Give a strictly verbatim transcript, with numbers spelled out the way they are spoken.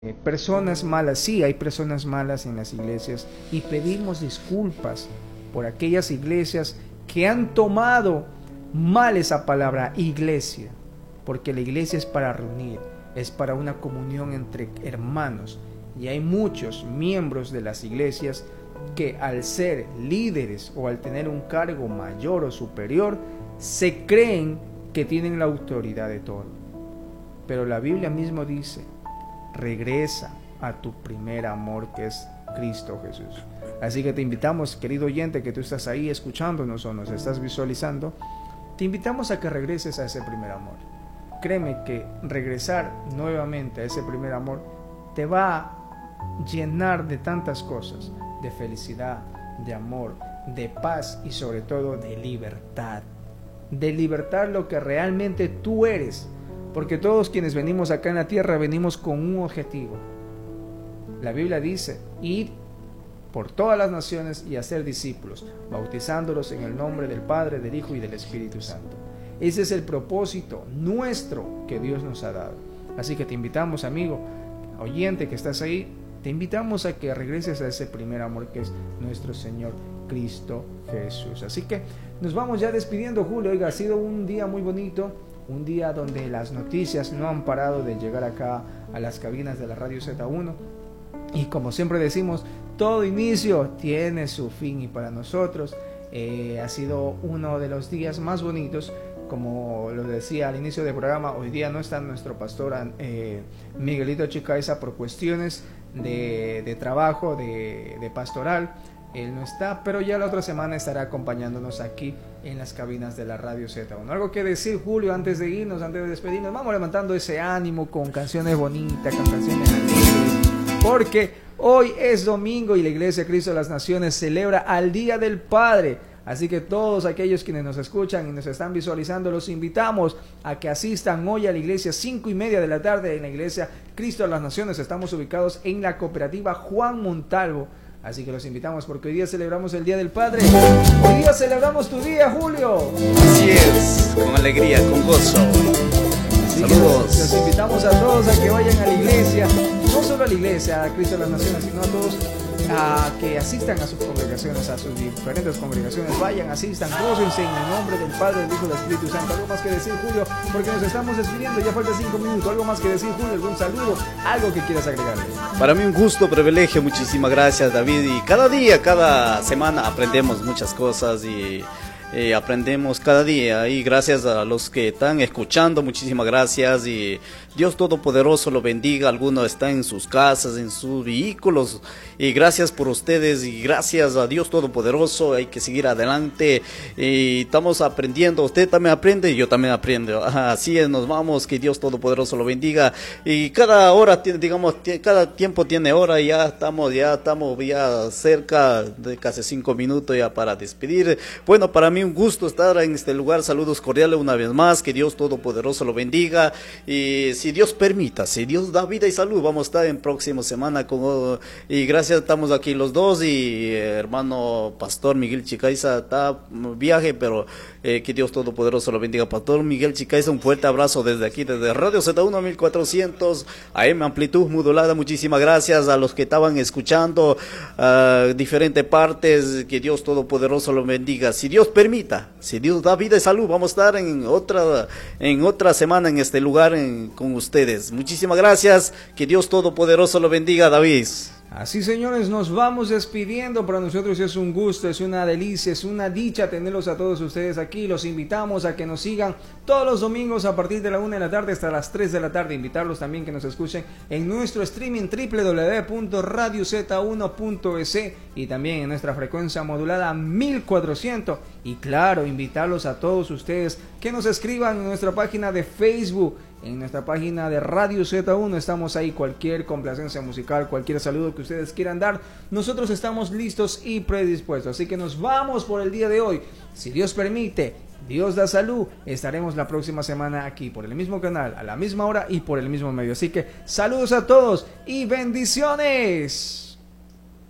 Eh, personas malas, sí, hay personas malas en las iglesias y pedimos disculpas por aquellas iglesias que han tomado mal esa palabra iglesia, porque la iglesia es para reunir, es para una comunión entre hermanos, y hay muchos miembros de las iglesias que al ser líderes o al tener un cargo mayor o superior se creen que tienen la autoridad de todo, pero la Biblia mismo dice: regresa a tu primer amor, que es Cristo Jesús. Así que te invitamos, querido oyente, que tú estás ahí escuchándonos o nos estás visualizando, te invitamos a que regreses a ese primer amor. Créeme que regresar nuevamente a ese primer amor te va a llenar de tantas cosas, de felicidad, de amor, de paz y sobre todo de libertad. De libertad, lo que realmente tú eres. Porque todos quienes venimos acá en la tierra venimos con un objetivo. La Biblia dice: ir por todas las naciones y hacer discípulos, bautizándolos en el nombre del Padre, del Hijo y del Espíritu Santo. Ese es el propósito nuestro que Dios nos ha dado. Así que te invitamos, amigo, oyente que estás ahí, te invitamos a que regreses a ese primer amor que es nuestro Señor Cristo Jesús. Así que nos vamos ya despidiendo, Julio. Oiga, ha sido un día muy bonito. Un día donde las noticias no han parado de llegar acá a las cabinas de la Radio Z uno. Y como siempre decimos, todo inicio tiene su fin. Y para nosotros eh, ha sido uno de los días más bonitos. Como lo decía al inicio del programa, hoy día no está nuestro pastor eh, Miguelito Chicaiza por cuestiones de, de trabajo, de, de pastoral. Él no está, pero ya la otra semana estará acompañándonos aquí en las cabinas de la Radio Z uno. Algo que decir, Julio, antes de irnos, antes de despedirnos. Vamos levantando ese ánimo con canciones bonitas, con canciones alegres, porque hoy es domingo y la Iglesia Cristo de las Naciones celebra al Día del Padre. Así que todos aquellos quienes nos escuchan y nos están visualizando, los invitamos a que asistan hoy a la iglesia, cinco y media de la tarde, en la Iglesia Cristo de las Naciones. Estamos ubicados en la cooperativa Juan Montalvo. Así que los invitamos porque hoy día celebramos el Día del Padre. Hoy día celebramos tu día, Julio. Así es, con alegría, con gozo. Así Saludos. Los, los invitamos a todos a que vayan a la iglesia, no solo a la iglesia, a Cristo de las Naciones, sino a todos a que asistan a sus congregaciones, a sus diferentes congregaciones. Vayan, asistan, gócense en el nombre del Padre, del Hijo y del Espíritu Santo. Algo más que decir, Julio, porque nos estamos despidiendo, ya falta cinco minutos. Algo más que decir, Julio, algún saludo, algo que quieras agregarle. Para mí un gusto, privilegio, muchísimas gracias, David. Y cada día, cada semana aprendemos muchas cosas y Eh, aprendemos cada día, y gracias a los que están escuchando, muchísimas gracias, y Dios Todopoderoso lo bendiga. Algunos están en sus casas, en sus vehículos, y gracias por ustedes, y gracias a Dios Todopoderoso. Hay que seguir adelante, y estamos aprendiendo. Usted también aprende y yo también aprendo. Así es, nos vamos, que Dios Todopoderoso lo bendiga. Y cada hora tiene, digamos, cada tiempo tiene hora, y ya estamos, ya estamos ya cerca de casi cinco minutos ya para despedir. Bueno, para mí un gusto estar en este lugar. Saludos cordiales una vez más, que Dios Todopoderoso lo bendiga, y si Dios permita, si Dios da vida y salud, vamos a estar en próxima semana con, y gracias, estamos aquí los dos, y eh, hermano Pastor Miguel Chicaiza está viaje, pero eh, que Dios Todopoderoso lo bendiga. Pastor Miguel Chicaiza, un fuerte abrazo desde aquí, desde Radio Z uno mil cuatrocientos A M, amplitud modulada. Muchísimas gracias a los que estaban escuchando uh, diferentes partes, que Dios Todopoderoso lo bendiga. Si Dios permite, si Dios da vida y salud, vamos a estar en otra en otra semana en este lugar en, con ustedes. Muchísimas gracias, que Dios Todopoderoso lo bendiga, David. Así, señores, nos vamos despidiendo. Para nosotros es un gusto, es una delicia, es una dicha tenerlos a todos ustedes aquí. Los invitamos a que nos sigan todos los domingos a partir de la una de la tarde hasta las tres de la tarde. Invitarlos también que nos escuchen en nuestro streaming doble u doble u doble u punto radio z uno punto es y también en nuestra frecuencia modulada mil cuatrocientos. Y claro, invitarlos a todos ustedes que nos escriban en nuestra página de Facebook, en nuestra página de Radio Z uno. Estamos ahí, cualquier complacencia musical, cualquier saludo que ustedes quieran dar, nosotros estamos listos y predispuestos. Así que nos vamos por el día de hoy. Si Dios permite, Dios da salud, estaremos la próxima semana aquí por el mismo canal, a la misma hora y por el mismo medio. Así que saludos a todos y bendiciones.